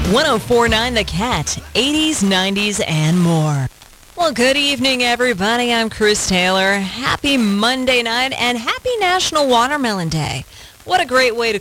1049 The Cat, 80s, 90s, and more. Well, good evening, everybody. I'm Chris Taylor. Happy Monday night and happy National Watermelon Day. What a great way to